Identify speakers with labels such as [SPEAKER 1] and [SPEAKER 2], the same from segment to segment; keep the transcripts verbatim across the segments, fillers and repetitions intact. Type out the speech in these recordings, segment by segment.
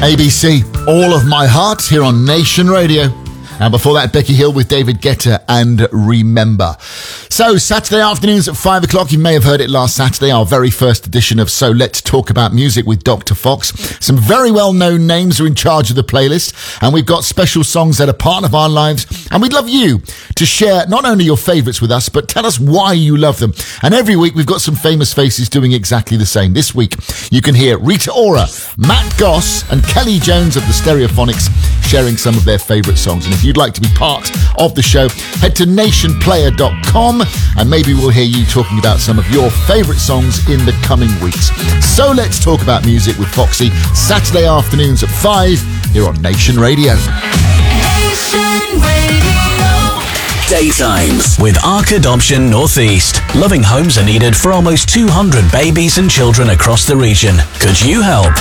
[SPEAKER 1] A B C, All of My Heart, here on Nation Radio. And before that, Becky Hill with David Guetta and Remember. So, Saturday afternoons at five o'clock, you may have heard it last Saturday, our very first edition of So Let's Talk About Music with Doctor Fox. Some very well-known names are in charge of the playlist, and we've got special songs that are part of our lives, and we'd love you to share not only your favourites with us, but tell us why you love them. And every week, we've got some famous faces doing exactly the same. This week, you can hear Rita Ora, Matt Goss, and Kelly Jones of the Stereophonics sharing some of their favourite songs. And if you'd like to be part of the show, head to nation player dot com and maybe we'll hear you talking about some of your favourite songs in the coming weeks. So let's talk about music with Foxy, Saturday afternoons at five here on Nation Radio.
[SPEAKER 2] Nation Radio.
[SPEAKER 3] Daytimes with Ark Adoption Northeast. Loving homes are needed for almost two hundred babies and children across the region. Could you help?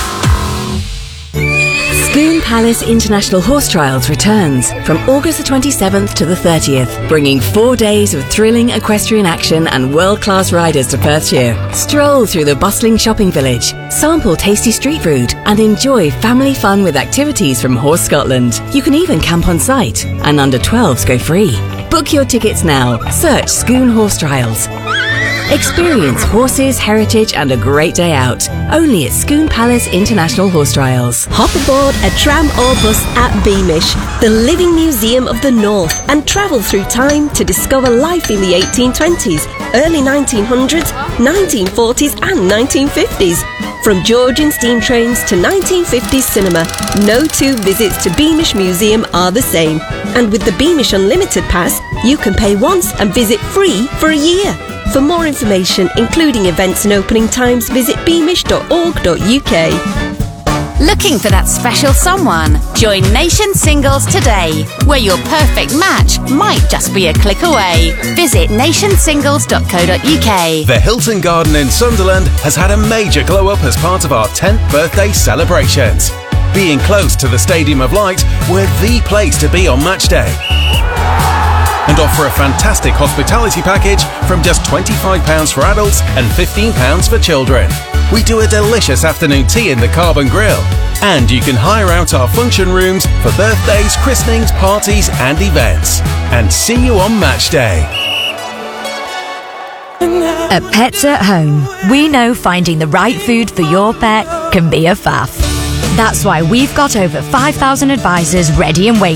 [SPEAKER 4] Scone Palace International Horse Trials returns from August the twenty-seventh to the thirtieth, bringing four days of thrilling equestrian action and world-class riders to Perthshire. Stroll through the bustling shopping village, sample tasty street food, and enjoy family fun with activities from Horse Scotland. You can even camp on site, and under twelves go free. Book your tickets now. Search Scone Horse Trials. Experience horses, heritage and a great day out. Only at Scone Palace International Horse Trials.
[SPEAKER 5] Hop aboard a tram or bus at Beamish, the living museum of the North, and travel through time to discover life in the eighteen twenties, early nineteen hundreds, nineteen forties and nineteen fifties. From Georgian steam trains to nineteen fifties cinema, no two visits to Beamish Museum are the same. And with the Beamish Unlimited Pass, you can pay once and visit free for a year. For more information, including events and opening times, visit beamish dot org dot U K.
[SPEAKER 6] Looking for that special someone? Join Nation Singles today, where your perfect match might just be a click away. Visit nation singles dot co dot U K.
[SPEAKER 7] The Hilton Garden in Sunderland has had a major glow up as part of our tenth birthday celebrations. Being close to the Stadium of Light, we're the place to be on match day. And offer a fantastic hospitality package from just twenty-five pounds for adults and fifteen pounds for children. We do a delicious afternoon tea in the Carbon Grill. And you can hire out our function rooms for birthdays, christenings, parties and events. And see you on match day.
[SPEAKER 8] At Pets at Home, we know finding the right food for your pet can be a faff. That's why we've got over five thousand advisors ready and waiting